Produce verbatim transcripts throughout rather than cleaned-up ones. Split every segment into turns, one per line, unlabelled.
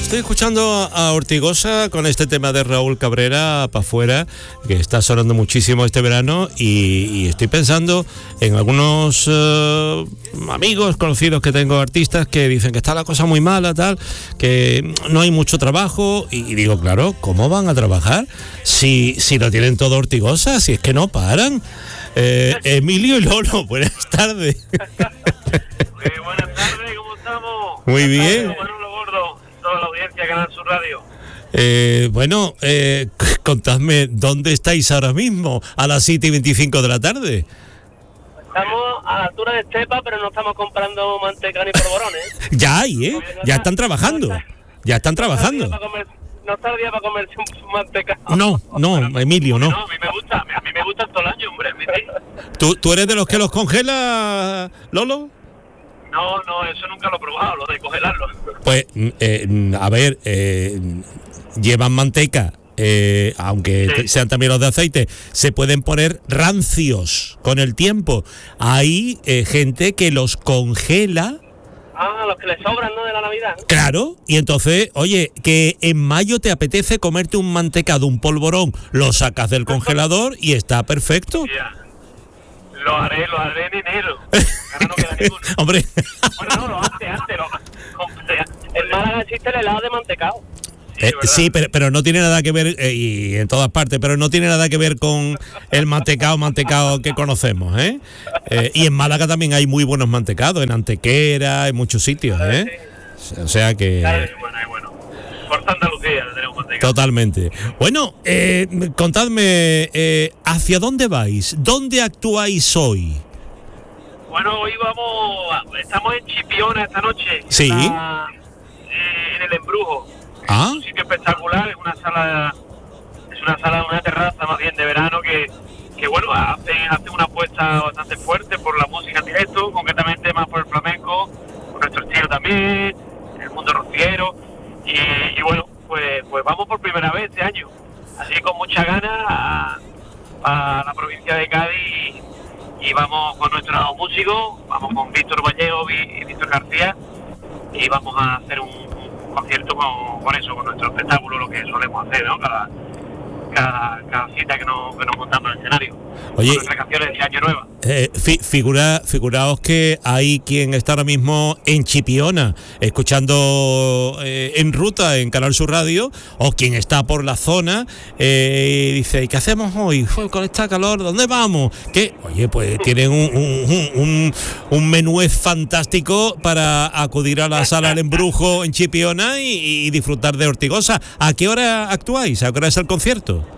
Estoy escuchando a Ortigosa con este tema de Raúl Cabrera para afuera, que está sonando muchísimo este verano, y, y estoy pensando en algunos uh, amigos conocidos que tengo, artistas, que dicen que está la cosa muy mala, tal, que no hay mucho trabajo, y, y digo, claro, ¿cómo van a trabajar si, si lo tienen todo Ortigosa? Si es que no paran. Eh, Emilio y Lolo, buenas tardes.
Muy buenas tardes, ¿cómo estamos?
Muy bien.
Toda la audiencia de Canal Sur Radio.
Eh, bueno, eh, contadme, ¿dónde estáis ahora mismo? A las siete y veinticinco de la tarde.
Estamos a la altura de Estepa, pero no estamos comprando manteca ni polvorones.
Ya hay, ¿eh? Ya están trabajando. Ya están trabajando.
No está el día para comerse un manteca.
No, no, Emilio, no.
No, a mí me gusta, a mí me gusta todo el año, hombre.
¿Tú, ¿Tú eres de los que los congela, Lolo?
No, no, eso nunca lo he probado, lo de congelarlo.
Pues, eh, a ver, eh, llevan manteca, eh, aunque sí. sean también los de aceite, se pueden poner rancios con el tiempo. Hay eh, gente que los congela.
Ah, los que les sobran, ¿no?, de la Navidad.
Claro, y entonces, oye, que en mayo te apetece comerte un mantecado, un polvorón, lo sacas del congelador y está perfecto.
Yeah. Lo haré, lo haré en enero. Ahora no queda ninguno.
Hombre.
Bueno, no, lo hace antes. Lo, en Málaga existe el helado de mantecado. Sí,
eh, sí, pero, pero no tiene nada que ver, eh, y en todas partes, pero no tiene nada que ver con el mantecado, mantecado que conocemos, ¿eh? eh y en Málaga también hay muy buenos mantecados, en Antequera, en muchos sitios, ¿eh? O sea que...
Claro, es bueno, es bueno. Por Santa Lucía tenemos mantecado.
Totalmente. Bueno, eh, contadme, eh, ¿hacia dónde vais? ¿Dónde actuáis hoy?
Bueno, hoy vamos, estamos en Chipiona esta noche.
Sí.
Está, eh, en el Embrujo.
Ah.
Es un sitio espectacular, es una sala, es una sala, una terraza más bien de verano que, que bueno, hace, hace una apuesta bastante fuerte por la música en directo, concretamente más por el flamenco, por nuestro estilo también, el mundo rociero. Y, y bueno, pues, pues vamos por primera vez este año, así con mucha ganas a, a la provincia de Cádiz, y vamos con nuestros músicos, vamos con Víctor Vallejo y Víctor García, y vamos a hacer un, un concierto con, con eso, con nuestro espectáculo, lo que solemos hacer, ¿no? Cada, cada, cada cita que nos, que nos montamos en el escenario.
Oye,
con nuestras canciones de Año Nueva.
Eh, fi, figura, figuraos que hay quien está ahora mismo en Chipiona, escuchando eh, en ruta en Canal Sur Radio, o quien está por la zona, eh, y dice, ¿y qué hacemos hoy? Fue con esta calor, ¿dónde vamos? ¿Qué? Oye, pues tienen un, un, un, un menú fantástico para acudir a la sala del Embrujo en Chipiona y, y disfrutar de Ortigosa. ¿A qué hora actuáis? ¿A qué hora es el concierto?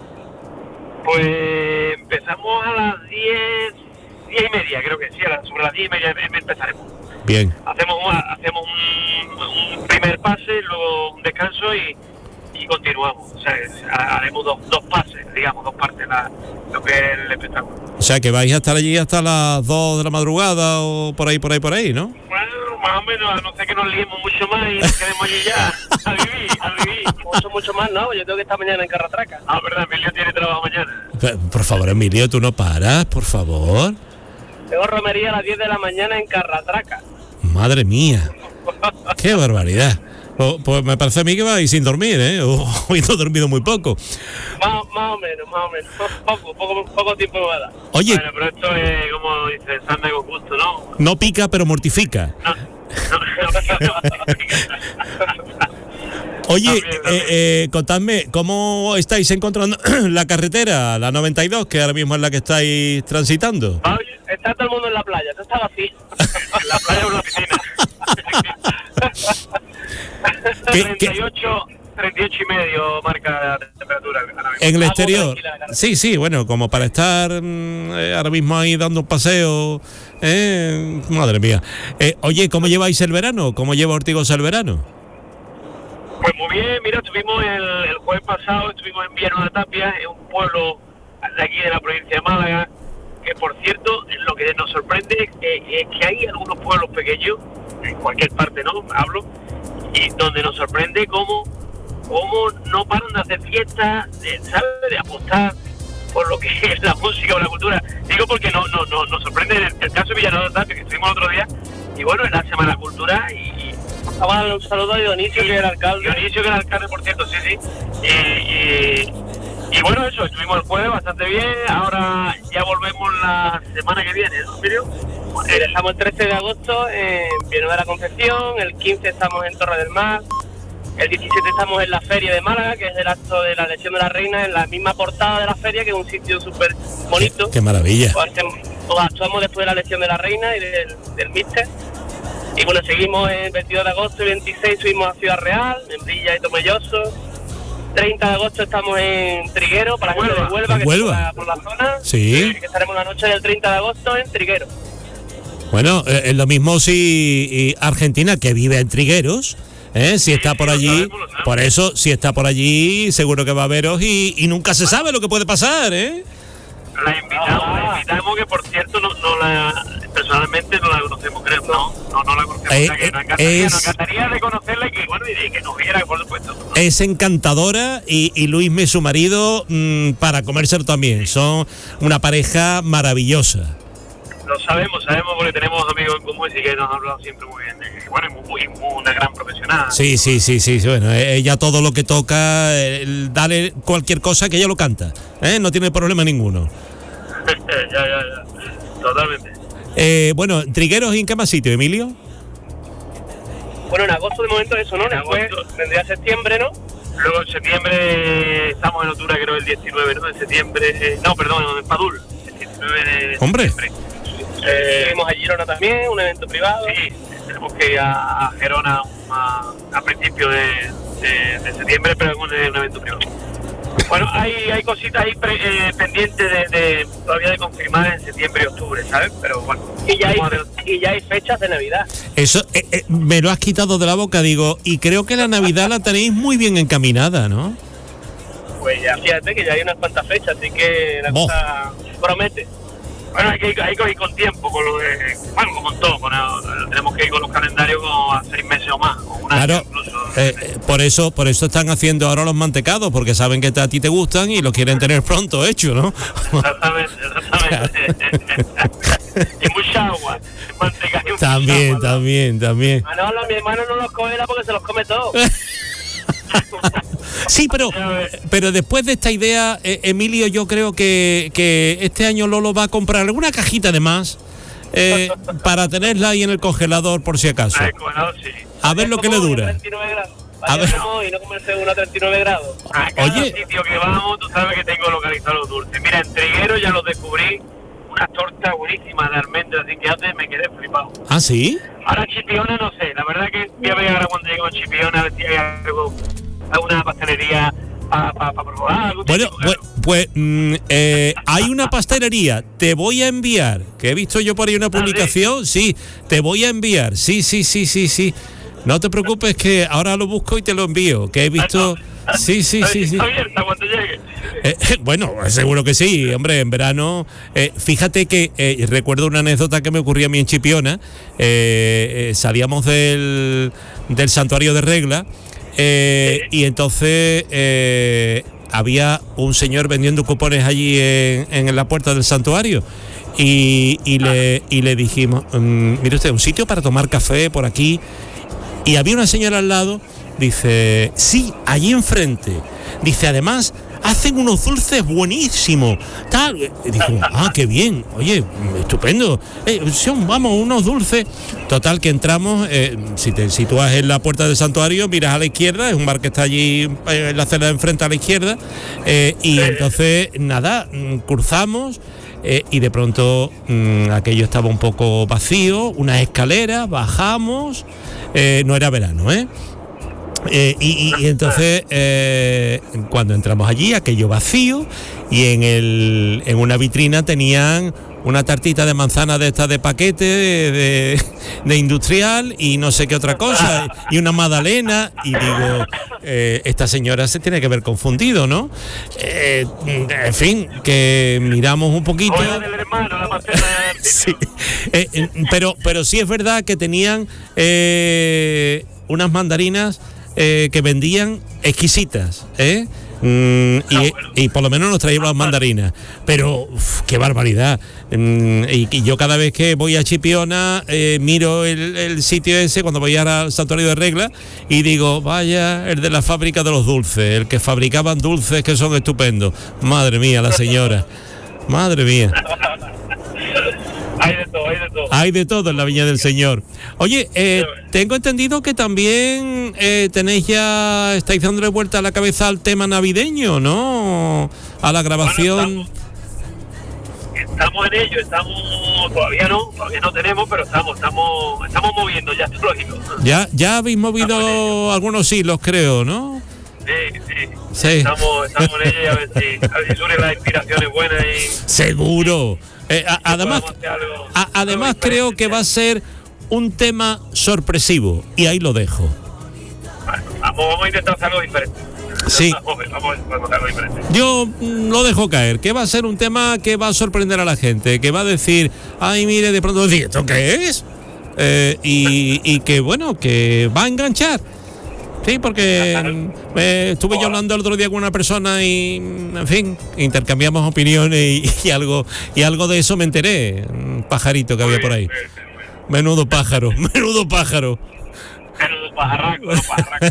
Pues empezamos a las diez, diez y media, creo que sí, a las, sobre las diez y media empezaremos.
Bien.
Hacemos una, hacemos un, un primer pase, luego un descanso y, y continuamos. O sea, haremos dos, dos pases, digamos, dos partes, la, lo que es el espectáculo.
O sea, que vais a estar allí hasta las dos de la madrugada o por ahí, por ahí, por ahí, ¿no?
Bueno, más o menos, a no ser que nos liemos mucho más y nos quedemos allí ya a vivir, a vivir. Mucho, mucho más, ¿no? Yo tengo que estar mañana en Carratraca. Ah, verdad, Emilio tiene trabajo mañana.
Por favor, Emilio, tú no paras, por favor.
Tengo romería a las diez de la mañana en Carratraca.
Madre mía, qué barbaridad. Oh, pues me parece a mí que vais sin dormir, ¿eh? Hoy no he dormido muy poco.
Más, más o menos, más o menos. Poco, poco, poco tiempo me va a dar.
Oye.
Bueno, pero esto es, como dice, sangre con gusto, ¿no?
No pica, pero mortifica.
No, no,
Oye, también, también. Eh, eh, contadme, ¿cómo estáis encontrando la carretera, la noventa y dos, que ahora mismo es la que estáis transitando?
Oye, está todo el mundo en la playa, esto está vacío. La playa o la piscina. treinta y ocho, treinta y ocho y medio marca la temperatura.
En el exterior. Sí, sí, bueno, como para estar eh, ahora mismo ahí dando un paseo. Eh, madre mía. Eh, oye, ¿cómo lleváis el verano? ¿Cómo lleva Ortigosa el verano?
Pues muy bien, mira, estuvimos el, el jueves pasado, estuvimos en Villanueva de Tapia, en un pueblo de aquí de la provincia de Málaga, que por cierto, lo que nos sorprende es que, es que hay algunos pueblos pequeños, en cualquier parte, ¿no? Hablo, y donde nos sorprende cómo, cómo no paran de hacer fiestas, de, ¿sabes? De apostar por lo que es la música o la cultura. Digo porque no, no, no, nos sorprende el, el caso de Villanueva de Tapia, que estuvimos el otro día, y bueno, en la Semana Cultura, y, Vamos a darle un saludo a Dionisio, que es el alcalde. Dionisio, que es el alcalde, por cierto, sí, sí. Y, y, y bueno, eso, estuvimos el jueves bastante bien. Ahora ya volvemos la semana que viene, ¿no, Emilio? Estamos el trece de agosto en Villanueva de la Concepción, el quince estamos en Torre del Mar, el diecisiete estamos en la Feria de Málaga, que es el acto de la elección de la reina, en la misma portada de la feria, que es un sitio súper bonito.
Qué, qué maravilla.
Pues, pues actuamos después de la elección de la reina y del, del míster. Y bueno, seguimos el veintidós de agosto y veintiséis subimos a Ciudad Real, en Villa y Tomelloso. treinta de agosto estamos en Triguero, para la gente de Huelva, que está por la zona.
Sí.
Que estaremos la noche del treinta de agosto en Triguero.
Bueno, es eh, lo mismo si Argentina, que vive en Trigueros, ¿eh? si está por allí, por eso, si está por allí, seguro que va a veros y, y nunca se sabe lo que puede pasar, ¿eh?
La invitamos, ah. la invitamos, que por cierto no, no la personalmente no la conocemos, creo, no, no, no la conocemos, eh, o sea, que nos encantaría, es, nos encantaría de conocerla y que bueno, y que nos viera, por supuesto, ¿no?
Es encantadora y, y Luismi, su marido, mmm, para comérselo también, son una pareja maravillosa.
Lo sabemos, sabemos porque tenemos amigos en común y que nos han hablado siempre muy bien. Y bueno, es muy, muy, una gran profesional.
Sí, sí, sí, sí. Bueno, ella todo lo que toca, dale cualquier cosa que ella lo canta, ¿eh? No tiene problema ninguno.
ya, ya, ya. Totalmente.
Eh, bueno, Trigueros, ¿y en qué más sitio, Emilio?
Bueno, en agosto de momento eso, ¿no? En Después agosto vendría septiembre, ¿no? Luego en septiembre estamos en octubre, creo el diecinueve, ¿no? En septiembre, eh, no, perdón, en Padul. El diecinueve de
Hombre.
septiembre. Eh, Seguimos a Girona también, un evento privado. Sí, tenemos que ir a, a Gerona a, a principios de, de, de septiembre, pero es un, un evento privado. Bueno, hay, hay cositas ahí pre, eh, pendientes de, de todavía de confirmar en septiembre y octubre, ¿sabes? Pero bueno. Y ya hay, y ya hay fechas de Navidad.
Eso eh, eh, me lo has quitado de la boca, digo, y creo que la Navidad la tenéis muy bien encaminada, ¿no?
Pues ya, fíjate que ya hay unas cuantas fechas, así que la oh. cosa promete. Bueno, hay que, ir, hay que ir con tiempo, con lo de, bueno, como en todo, con el, tenemos que ir con los calendarios como a seis meses o más, o un año
claro,
incluso.
Eh, eh, por eso, por eso están haciendo ahora los mantecados, porque saben que a ti te gustan y lo quieren tener pronto hecho, ¿no?
Exactamente, exactamente. Y mucha agua, manteca y mucha
También,
agua,
también,
¿no?
también.
Manolo, mi hermano no los come porque se los come todos.
Sí, pero, pero después de esta idea, eh, Emilio, yo creo que, que este año Lolo va a comprar alguna cajita de más eh, para tenerla ahí en el congelador por si acaso. A ver lo que le dura.
A ver. Y no comerse uno a treinta y nueve grados. A cada
Oye,
sitio que vamos, tú sabes que tengo localizados los dulces. Mira, en Triguero ya los descubrí, unas tortas buenísimas de almendras, así que antes me quedé flipado.
¿Ah, sí?
Ahora Chipiona no sé, la verdad que voy a ver ahora cuando llego a Chipiona a ver si hay algo, alguna pastelería para pa, pa probar algo.
Bueno, pues, pues mm, eh, hay una pastelería, te voy a enviar, que he visto yo por ahí una publicación, sí, te voy a enviar, sí, sí, sí, sí, sí. No te preocupes que ahora lo busco y te lo envío, que he visto... Sí, sí, sí, sí.
Está abierta cuando llegue.
Eh, eh, bueno, seguro que sí, hombre, en verano. Eh, fíjate que eh, recuerdo una anécdota que me ocurrió a mí en Chipiona. Eh, eh, salíamos del, del santuario de Regla eh, sí. y entonces eh, había un señor vendiendo cupones allí en, en la puerta del santuario. Y, y, ah. le, y le dijimos, mmm, mire usted, un sitio para tomar café por aquí. Y había una señora al lado. Dice, sí, allí enfrente. Dice, además, hacen unos dulces buenísimos. Tal. Y dijo, ah, qué bien. Oye, estupendo. Eh, son, vamos, unos dulces. Total, que entramos. Eh, si te sitúas en la puerta del santuario, miras a la izquierda. Es un bar que está allí en la acera de enfrente a la izquierda. Eh, y entonces, nada, cruzamos. Eh, y de pronto mmm, aquello estaba un poco vacío. Unas escaleras, bajamos. Eh, no era verano, ¿eh? Eh, y, y, y entonces eh, cuando entramos allí, aquello vacío, y en el en una vitrina tenían una tartita de manzana de esta de paquete de, de, de industrial y no sé qué otra cosa, y una magdalena, y digo, eh, esta señora se tiene que haber confundido, ¿no? Eh, en fin, que miramos un poquito. Sí, eh, pero, pero sí es verdad que tenían eh, unas mandarinas Eh, que vendían exquisitas, ¿eh? Mm, y,
Ah, bueno.
y por lo menos nos traíamos las mandarinas. Pero, uf, qué barbaridad. Mm, y, y yo cada vez que voy a Chipiona, eh, miro el, el sitio ese, cuando voy al Santuario de Regla, y digo, vaya, el de la fábrica de los dulces, el que fabricaban dulces que son estupendos. Madre mía, la señora. Madre mía.
Hay de todo, hay de todo.
Hay de todo en la Viña del Señor. Oye, eh, tengo entendido que también eh, tenéis ya, estáis dándole vuelta a la cabeza al tema navideño, ¿no? A la grabación.
Bueno, estamos, estamos en ello, estamos, todavía no, todavía no tenemos, pero estamos, estamos, estamos moviendo ya, esto es lógico.
Ya, ya habéis movido algunos hilos, creo, ¿no?
Sí, sí.
Sí.
Estamos, estamos en ello y a ver si, a ver si surgen las inspiraciones buenas y...
Seguro. Eh, a- además,
podamos hacer algo-
a- además
algo
creo
diferente.
que va a ser un tema sorpresivo y ahí lo dejo.
Vale, vamos, vamos a intentar hacer algo diferente.
Sí.
Vamos a ver, vamos a ver, podemos hacer algo diferente.
Yo mm, lo dejo caer, que va a ser un tema que va a sorprender a la gente, que va a decir, ay, mire, de pronto decir, ¿esto qué es? Eh, y, y que, bueno, que va a enganchar. Sí, porque mm, eh, estuve yo hablando el otro día con una persona y, mm, en fin, intercambiamos opiniones y, y algo y algo de eso me enteré. Un pajarito que había por ahí. Menudo pájaro, menudo pájaro.
Menudo pajarraco, menudo pajarraco.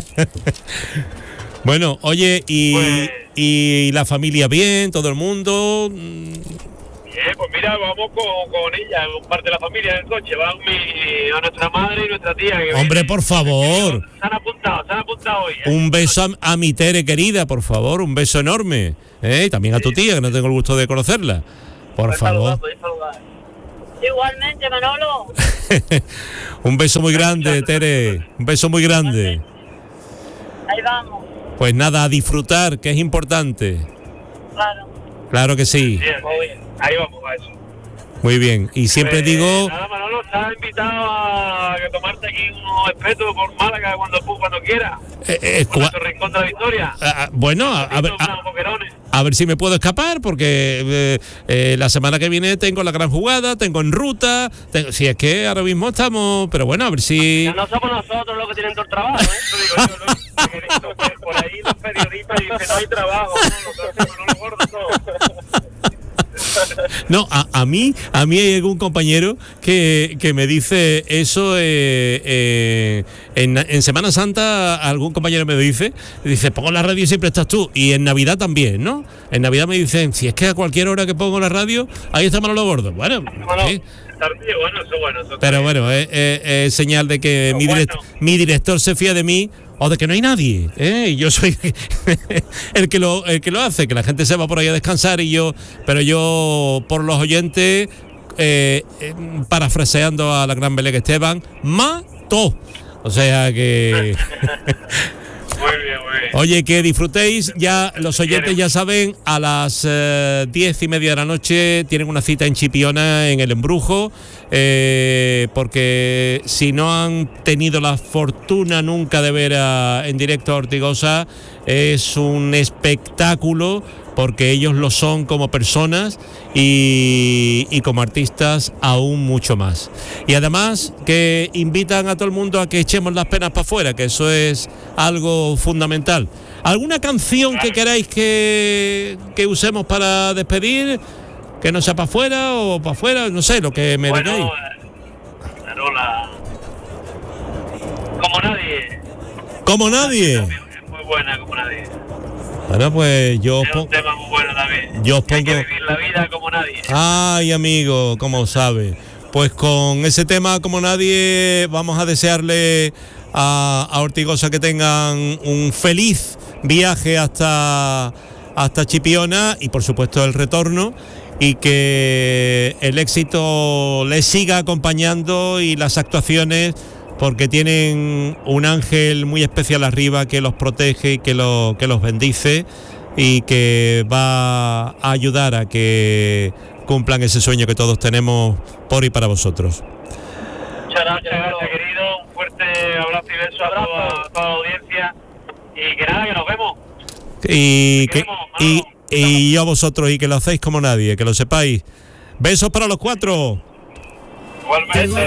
Bueno, oye, y,
Pues-
y la familia bien, todo el mundo. mm,
Bien, pues mira, vamos con, con ella, con parte de la familia en el coche. Van mi, a nuestra madre y nuestra tía. Que
Hombre,
vienen.
por favor.
Se han apuntado, se han apuntado hoy. ¿eh?
Un beso a, a mi Tere querida, por favor, un beso enorme. ¿Eh? Y también a tu tía, que no tengo el gusto de conocerla. Por
Podéis
favor.
saludar, podéis saludar.
Igualmente, Manolo.
Un beso muy grande, Tere. Un beso muy grande.
Ahí vamos,
Pues nada, a disfrutar, que es importante.
claro.
Claro que sí.
Bien, bien. Ahí vamos a eso.
Muy bien. Y siempre
Pues,
digo,
Nada, Manolo, estás invitado a que tomarte aquí unos espetos por Málaga cuando, cuando quieras.
eh, eh,
Por
cua-
nuestro rincón de la victoria.
ah, ah, bueno, a, a ver,
Unos
a,
boquerones.
a ver si me puedo escapar, porque eh, eh, la semana que viene tengo la gran jugada, tengo en ruta, tengo- si es que ahora mismo estamos, pero bueno, a ver si...
Ya no somos nosotros los que tienen todo el trabajo, ¿eh? Eso digo yo, ¿no? Que esto, que por ahí los periodistas dicen no hay trabajo, no, lo que hacemos, no lo gordo todo.
No, a, a mí, a mí hay algún compañero que, que me dice eso eh, eh, en, en Semana Santa. Algún compañero me dice, dice, pongo la radio y siempre estás tú, y en Navidad también, ¿no? En Navidad me dicen, si es que a cualquier hora que pongo la radio, ahí está Manolo Gordo. Bueno,
Bueno,
sí,
tardío, bueno, eso bueno. Eso
pero
está
bueno, es es- es señal de que mi, direct-
Bueno.
mi director se fía de mí o de que no hay nadie, ¿eh? Y yo soy el que lo el que lo hace, que la gente se va por ahí a descansar y yo, pero yo por los oyentes, eh, eh, parafraseando a la gran Belén Esteban, mato. O sea que
bien. Muy bien, muy bien.
oye, que disfrutéis, ya los oyentes ya saben, a las eh, diez y media de la noche tienen una cita en Chipiona, en el Embrujo, eh, porque si no han tenido la fortuna nunca de ver a- en directo a Ortigosa, es un espectáculo, porque ellos lo son como personas y, y como artistas aún mucho más. Y además que invitan a todo el mundo a que echemos las penas para afuera, que eso es algo fundamental. ¿Alguna canción que queráis que, que usemos para despedir? Que no sea para afuera o para afuera, no sé, lo que me
Bueno,
digáis.
eh, claro, la... Como nadie.
Como nadie.
Es muy buena, como nadie.
Bueno, pues yo os
Es un
pongo...
tema muy bueno también.
yo os
Hay que
pongo-
vivir la vida como nadie.
Ay, amigo, como sabe. Pues con ese tema, como nadie, vamos a desearle a, a Ortigosa que tengan un feliz viaje hasta, hasta Chipiona y por supuesto el retorno, y que el éxito les siga acompañando y las actuaciones, porque tienen un ángel muy especial arriba que los protege y que, lo, que los bendice y que va a ayudar a que cumplan ese sueño que todos tenemos por y para vosotros.
Muchas gracias, gracias, querido. Un fuerte abrazo y beso a toda, a toda la audiencia. Y que nada, que nos vemos.
Y,
Te
que,
queremos,
y,
Manolo.
y yo a vosotros, y que lo hacéis como nadie, que lo sepáis. Besos para los cuatro.
Igualmente.